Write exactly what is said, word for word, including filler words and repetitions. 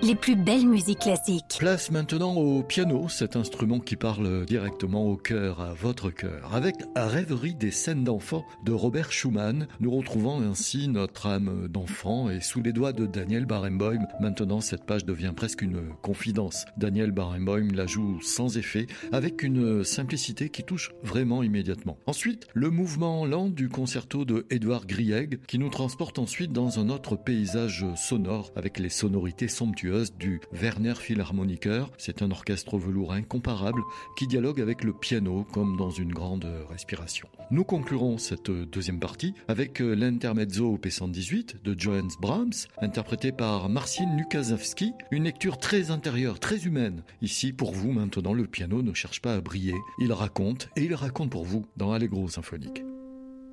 les plus belles musiques classiques. Place maintenant au piano, cet instrument qui parle directement au cœur, à votre cœur. Avec Rêverie des scènes d'enfants de Robert Schumann, nous retrouvons ainsi notre âme d'enfant et sous les doigts de Daniel Barenboim. Maintenant, cette page devient presque une confidence. Daniel Barenboim la joue sans effet, avec une simplicité qui touche vraiment immédiatement. Ensuite, le mouvement lent du concerto de Edvard Grieg qui nous transporte ensuite dans un autre paysage sonore avec les sonorités somptueuses du Werner Philharmoniker. C'est un orchestre au velours incomparable qui dialogue avec le piano comme dans une grande respiration. Nous conclurons cette deuxième partie avec l'intermezzo P cent dix-huit de Johannes Brahms, interprété par Marcin Lukaszewski, une lecture très intérieure, très humaine. Ici, pour vous, maintenant, le piano ne cherche pas à briller, il raconte et il raconte pour vous dans Allegro symphonique.